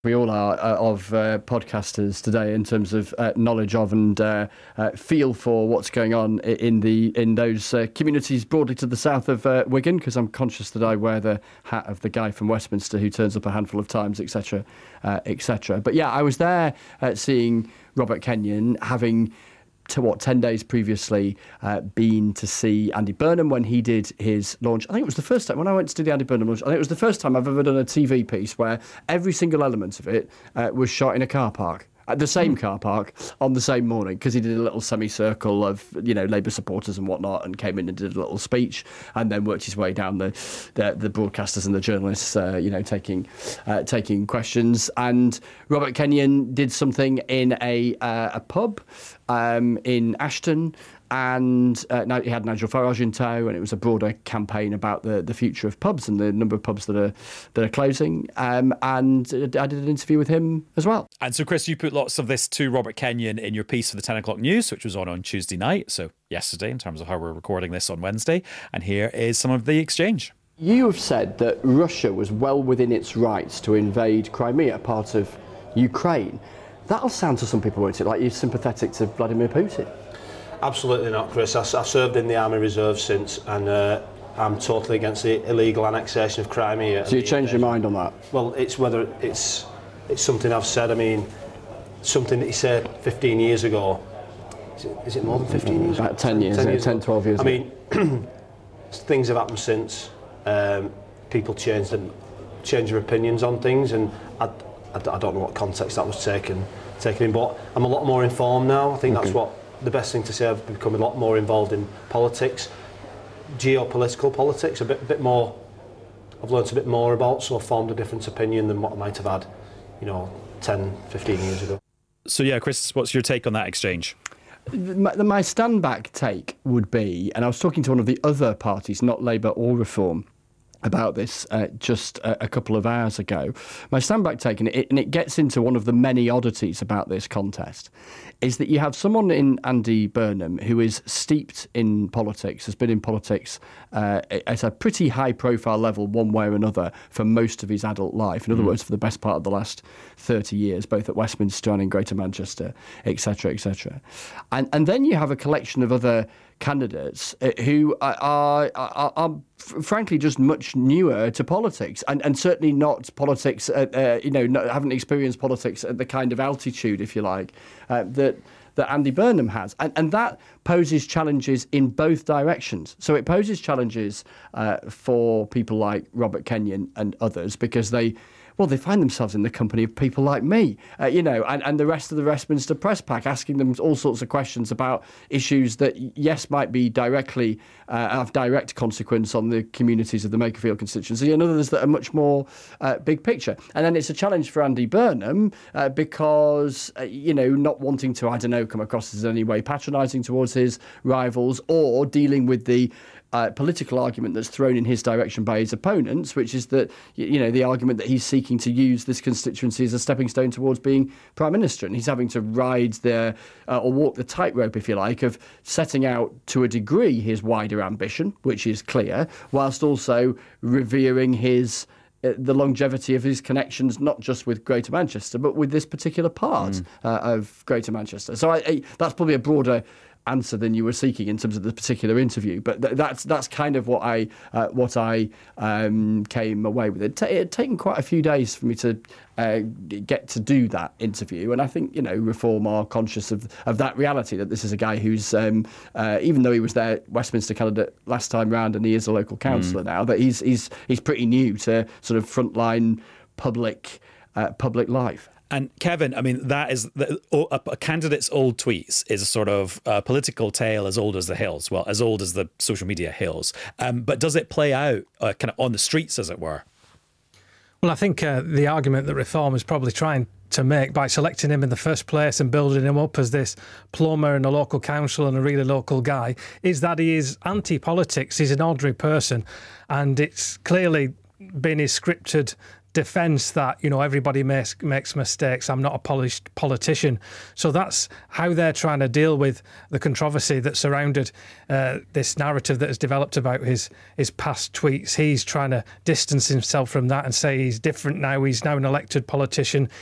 we all are of podcasters today in terms of knowledge of and feel for what's going on in those communities broadly to the south of Wigan, because I'm conscious that I wear the hat of the guy from Westminster who turns up a handful of times, etc., etc. But yeah, I was there seeing Robert Kenyon, having 10 days previously been to see Andy Burnham when he did his launch. I think it was the first time when I went to do the Andy Burnham launch. I think it was the first time I've ever done a TV piece where every single element of it was shot in a car park. At the same car park on the same morning, because he did a little semicircle of Labour supporters and whatnot, and came in and did a little speech, and then worked his way down the broadcasters and the journalists, taking questions. And Robert Kenyon did something in a pub in Ashton. And now he had Nigel Farage in tow, and it was a broader campaign about the future of pubs and the number of pubs that are closing. And I did an interview with him as well. And so, Chris, you put lots of this to Robert Kenyon in your piece for the 10 o'clock news, which was on Tuesday night, so yesterday in terms of how we're recording this on Wednesday. And here is some of the exchange. You have said that Russia was well within its rights to invade Crimea, part of Ukraine. That'll sound to some people, won't it, like you're sympathetic to Vladimir Putin? Absolutely not, Chris. I've served in the Army Reserve since, and I'm totally against the illegal annexation of Crimea. So you changed your mind on that? Well, it's whether it's something I've said. I mean, something that he said 15 years ago. Is it more than 15 years? About 10 years, 10, 12 years I mean, things have happened since. People change their opinions on things, and I don't know what context that was taken in, but I'm a lot more informed now. I think that's what the best thing to say. I've become a lot more involved in politics, geopolitical politics, a bit more. I've learnt a bit more about, so I've formed a different opinion than what I might have had, 10, 15 years ago. So yeah, Chris, what's your take on that exchange? My stand-back take would be, and I was talking to one of the other parties, not Labour or Reform, about this just a couple of hours ago. My stand-back take, and it gets into one of the many oddities about this contest, is that you have someone in Andy Burnham who is steeped in politics, has been in politics at a pretty high-profile level one way or another for most of his adult life. In other words, for the best part of the last 30 years, both at Westminster and in Greater Manchester, etc., etc. And then you have a collection of other candidates who are frankly just much newer to politics, and certainly not politics haven't experienced politics at the kind of altitude, if you like, that Andy Burnham has, and that poses challenges in both directions. So it poses challenges for people like Robert Kenyon and others, because they find themselves in the company of people like me, and the rest of the Westminster press pack, asking them all sorts of questions about issues that, yes, might be have direct consequence on the communities of the Makerfield constituency, and others that are much more big picture. And then it's a challenge for Andy Burnham because, not wanting to, come across as in any way patronising towards his rivals, or dealing with the political argument that's thrown in his direction by his opponents, which is that, the argument that he's seeking to use this constituency as a stepping stone towards being Prime Minister. And he's having to ride or walk the tightrope, if you like, of setting out to a degree his wider ambition, which is clear, whilst also revering the longevity of his connections, not just with Greater Manchester, but with this particular part of Greater Manchester. So that's probably a broader answer than you were seeking in terms of the particular interview, but that's kind of what I came away with. It had taken quite a few days for me to get to do that interview, and I think Reform are conscious of that reality, that this is a guy who's even though he was their Westminster candidate last time round and he is a local councillor now, that he's pretty new to sort of frontline public life. And Kevin, I mean, that is a candidate's old tweets is a sort of political tale as old as the hills. Well, as old as the social media hills. But does it play out kind of on the streets, as it were? Well, I think the argument that Reform is probably trying to make by selecting him in the first place and building him up as this plumber in a local council and a really local guy is that he is anti-politics. He's an ordinary person, and it's clearly been his scripted defence that, everybody makes mistakes. I'm not a polished politician. So that's how they're trying to deal with the controversy that surrounded this narrative that has developed about his past tweets. He's trying to distance himself from that and say he's different now. He's now an elected politician.